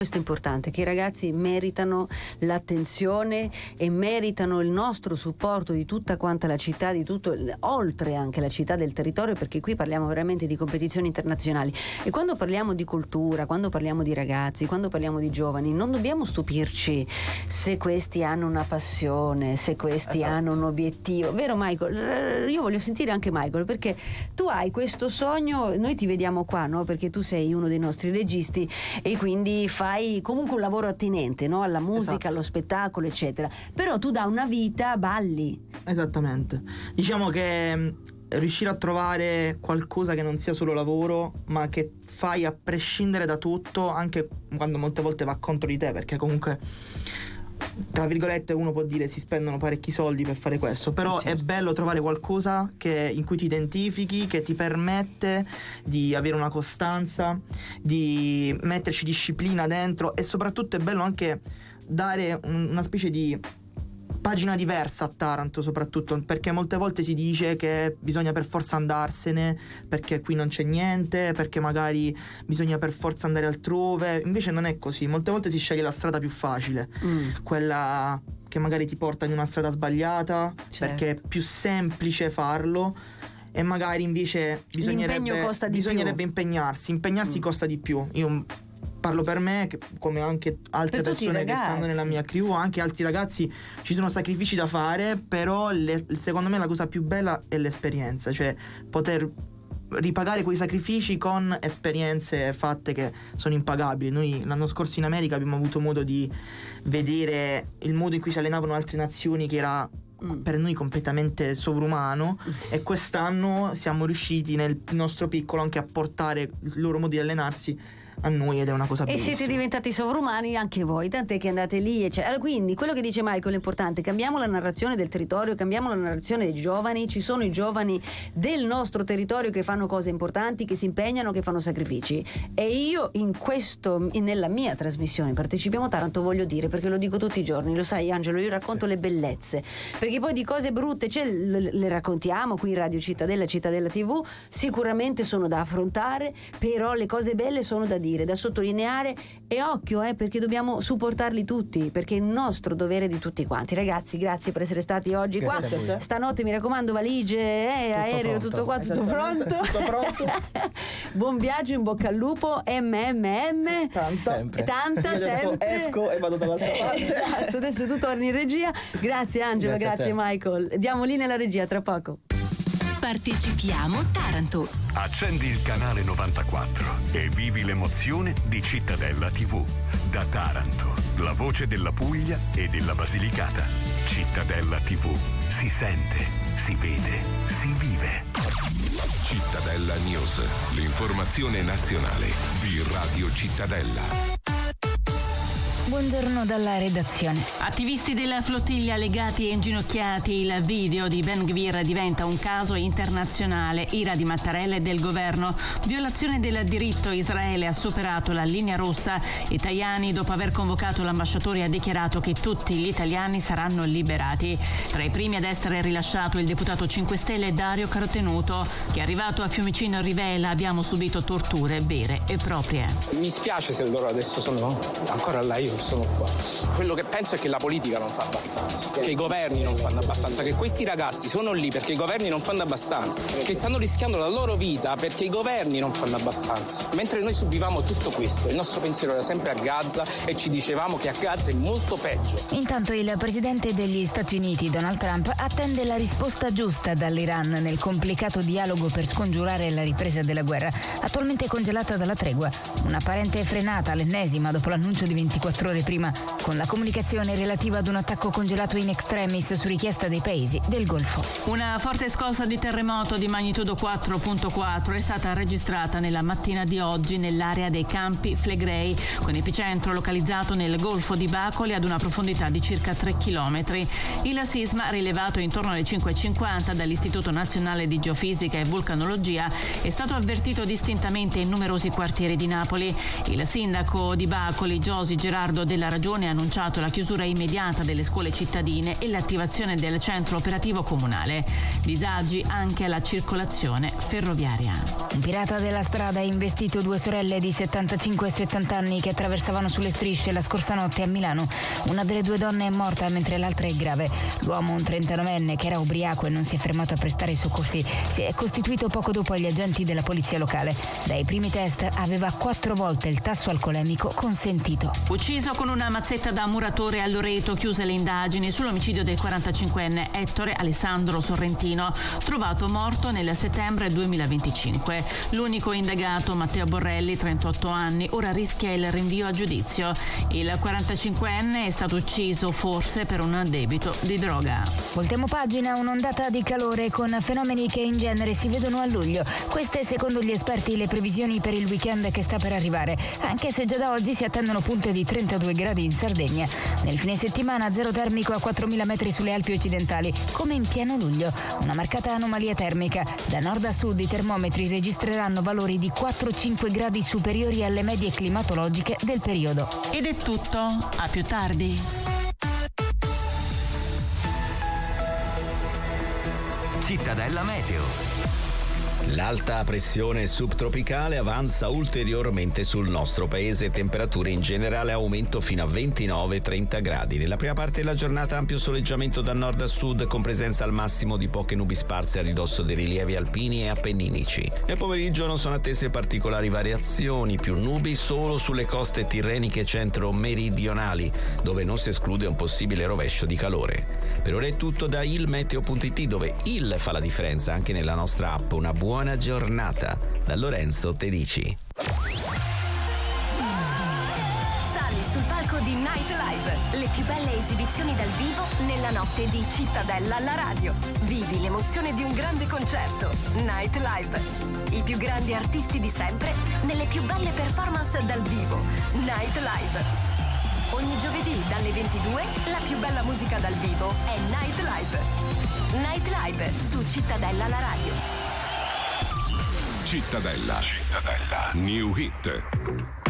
Questo è importante, che i ragazzi meritano l'attenzione e meritano il nostro supporto di tutta quanta la città, di tutto, oltre anche la città, del territorio, perché qui parliamo veramente di competizioni internazionali. E quando parliamo di cultura, quando parliamo di ragazzi, quando parliamo di giovani, non dobbiamo stupirci se questi hanno una passione, se questi hanno un obiettivo. Vero Michael? Io voglio sentire anche Michael, perché tu hai questo sogno, noi ti vediamo qua, no? Perché tu sei uno dei nostri registi e quindi fai comunque un lavoro attinente, no? Alla musica, allo spettacolo, eccetera. Però tu da una vita balli. Esattamente. Diciamo che riuscire a trovare qualcosa che non sia solo lavoro, ma che fai a prescindere da tutto, anche quando molte volte va contro di te, perché comunque, tra virgolette, uno può dire si spendono parecchi soldi per fare questo, però certo, è bello trovare qualcosa in cui ti identifichi, che ti permette di avere una costanza, di metterci disciplina dentro, e soprattutto è bello anche dare una specie di pagina diversa a Taranto, soprattutto perché molte volte si dice che bisogna per forza andarsene perché qui non c'è niente, perché magari bisogna per forza andare altrove. Invece non è così, molte volte si sceglie la strada più facile, quella che magari ti porta in una strada sbagliata, certo, perché è più semplice farlo, e magari invece bisognerebbe impegnarsi costa di più. Io parlo per me, come anche altre persone che stanno nella mia crew, anche altri ragazzi, ci sono sacrifici da fare, però secondo me la cosa più bella è l'esperienza, cioè poter ripagare quei sacrifici con esperienze fatte che sono impagabili. Noi l'anno scorso in America abbiamo avuto modo di vedere il modo in cui si allenavano altre nazioni, che era per noi completamente sovrumano, e quest'anno siamo riusciti nel nostro piccolo anche a portare il loro modo di allenarsi a noi, ed è una cosa bellissima. E siete diventati sovrumani anche voi, tant'è che andate lì, allora, quindi quello che dice Michael è importante: cambiamo la narrazione del territorio, cambiamo la narrazione dei giovani. Ci sono i giovani del nostro territorio che fanno cose importanti, che si impegnano, che fanno sacrifici, e io nella mia trasmissione Partecipiamo Taranto voglio dire, perché lo dico tutti i giorni, lo sai Angelo, io racconto le bellezze, perché poi di cose brutte le raccontiamo qui in Radio Cittadella, Cittadella TV, sicuramente sono da affrontare, però le cose belle sono da dire, da sottolineare, e occhio perché dobbiamo supportarli tutti, perché è il nostro dovere di tutti quanti. Ragazzi, grazie per essere stati oggi qua. Stanotte mi raccomando, valigie, aereo, pronto. Tutto qua, tutto pronto. Tutto pronto. Buon viaggio, in bocca al lupo, tanta Io sempre. esco e vado dall'altra parte. Esatto, adesso tu torni in regia. Grazie Angelo, grazie Michael. Diamo linea alla regia tra poco. Partecipiamo Taranto. Accendi il canale 94 e vivi l'emozione di Cittadella TV. Da Taranto, la voce della Puglia e della Basilicata. Cittadella TV. Si sente, si vede, si vive. Cittadella News, l'informazione nazionale di Radio Cittadella. Buongiorno dalla redazione. Attivisti della flottiglia legati e inginocchiati, il video di Ben Gvir diventa un caso internazionale, ira di Mattarella e del governo, violazione del diritto, Israele ha superato la linea rossa e Tajani, dopo aver convocato l'ambasciatore, ha dichiarato che tutti gli italiani saranno liberati. Tra i primi ad essere rilasciato il deputato 5 Stelle Dario Carotenuto, che arrivato a Fiumicino rivela: abbiamo subito torture vere e proprie. Mi spiace se loro adesso sono ancora là, io sono qua. Quello che penso è che la politica non fa abbastanza, che i governi non fanno abbastanza, che questi ragazzi sono lì perché i governi non fanno abbastanza, che stanno rischiando la loro vita perché i governi non fanno abbastanza. Mentre noi subivamo tutto questo, il nostro pensiero era sempre a Gaza e ci dicevamo che a Gaza è molto peggio. Intanto il presidente degli Stati Uniti, Donald Trump, attende la risposta giusta dall'Iran nel complicato dialogo per scongiurare la ripresa della guerra, attualmente congelata dalla tregua. Un'apparente frenata, l'ennesima, dopo l'annuncio di 24 ore prima, con la comunicazione relativa ad un attacco congelato in extremis su richiesta dei paesi del Golfo. Una forte scossa di terremoto di magnitudo 4.4 è stata registrata nella mattina di oggi nell'area dei campi Flegrei, con epicentro localizzato nel Golfo di Bacoli ad una profondità di circa 3 chilometri. Il sisma, rilevato intorno alle 5.50 dall'Istituto Nazionale di Geofisica e Vulcanologia, è stato avvertito distintamente in numerosi quartieri di Napoli. Il sindaco di Bacoli, Giosi Gerardo comando della Regione ha annunciato la chiusura immediata delle scuole cittadine e l'attivazione del centro operativo comunale. Disagi anche alla circolazione ferroviaria. Un pirata della strada ha investito 2 sorelle di 75 e 70 anni che attraversavano sulle strisce la scorsa notte a Milano. Una delle 2 donne è morta mentre l'altra è grave. L'uomo, un 39enne che era ubriaco e non si è fermato a prestare i soccorsi, si è costituito poco dopo agli agenti della polizia locale. Dai primi test aveva 4 volte il tasso alcolemico consentito. Ucciso con una mazzetta da muratore a Loreto, chiuse le indagini sull'omicidio del 45enne Ettore Alessandro Sorrentino, trovato morto nel settembre 2025. L'unico indagato, Matteo Borrelli, 38 anni, ora rischia il rinvio a giudizio. Il 45enne è stato ucciso forse per un debito di droga. Voltiamo pagina, un'ondata di calore con fenomeni che in genere si vedono a luglio. Queste, secondo gli esperti, le previsioni per il weekend che sta per arrivare, anche se già da oggi si attendono punte di 32 gradi in Sardegna. Nel fine settimana zero termico a 4.000 metri sulle Alpi occidentali, come in pieno luglio. Una marcata anomalia termica. Da nord a sud i termometri registreranno valori di 4-5 gradi superiori alle medie climatologiche del periodo. Ed è tutto, a più tardi. Cittadella Meteo. L'alta pressione subtropicale avanza ulteriormente sul nostro paese, temperature in generale aumento fino a 29-30 gradi. Nella prima parte della giornata ampio soleggiamento da nord a sud con presenza al massimo di poche nubi sparse a ridosso dei rilievi alpini e appenninici. Nel pomeriggio non sono attese particolari variazioni, più nubi solo sulle coste tirreniche centro-meridionali, dove non si esclude un possibile rovescio di calore. Per ora è tutto da ilmeteo.it, dove il fa la differenza anche nella nostra app. Una buona giornata da Lorenzo Tedici. Sali sul palco di Night Live, le più belle esibizioni dal vivo nella notte di Cittadella alla radio. Vivi l'emozione di un grande concerto. Night Live. I più grandi artisti di sempre nelle più belle performance dal vivo. Night Live. Ogni giovedì dalle 22 la più bella musica dal vivo è Night Live. Night Live su Cittadella alla radio. Cittadella. New Hit.